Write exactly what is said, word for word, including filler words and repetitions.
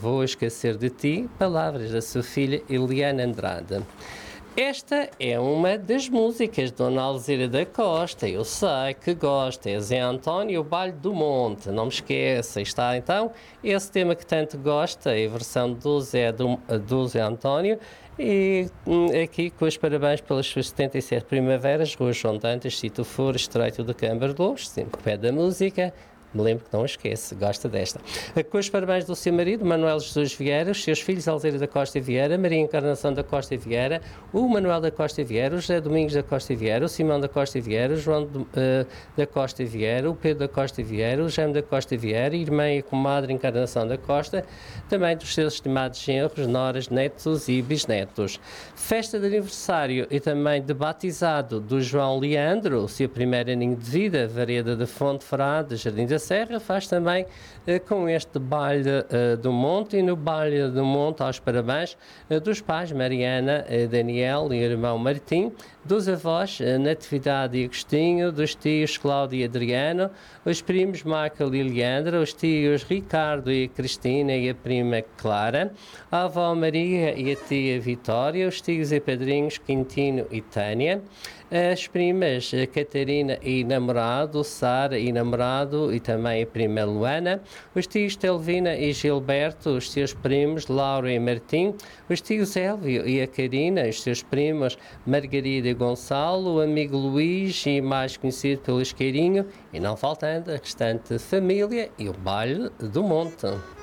vou esquecer de ti, palavras da sua filha Eliana Andrade. Esta é uma das músicas de Dona Alzira da Costa, eu sei que gosta, é Zé António, o Baile do Monte, não me esqueça, está então esse tema que tanto gosta, é a versão do Zé, do, do Zé António, e hum, aqui com os parabéns pelas suas setenta e sete primaveras, Rua João Dantas, Sítio Foro, Estreito de Câmara de Lobos, sempre pede a música. Me lembro que não esquece, gosta desta. Com os parabéns do seu marido, Manuel Jesus Vieira, os seus filhos, Alzira da Costa Vieira, Maria Encarnação da Costa Vieira, o Manuel da Costa Vieira, o José Domingos da Costa Vieira, o Simão da Costa Vieira, o João uh, da Costa Vieira, o Pedro da Costa Vieira, o Jaime da Costa Vieira, irmã e comadre Encarnação da Costa, também dos seus estimados genros, noras, netos e bisnetos. Festa de aniversário e também de batizado do João Leandro, o seu primeiro aninho de vida, Vareda da Fonte Frade, Jardim da Serra, faz também uh, com este baile uh, do Monte, e no baile do Monte aos parabéns uh, dos pais Mariana, uh, Daniel e irmão Martim, dos avós uh, Natividade e Agostinho, dos tios Cláudio e Adriano, os primos Marca e Leandra, os tios Ricardo e Cristina e a prima Clara, a avó Maria e a tia Vitória, os tios e padrinhos Quintino e Tânia, as primas Catarina e namorado, Sara e namorado e também a prima Luana, os tios Telvina e Gilberto, os seus primos Laura e Martim, os tios Elvio e a Karina, os seus primos Margarida e Gonçalo, o amigo Luís e mais conhecido pelo Isqueirinho, e não faltando a restante família e o baile do Monte.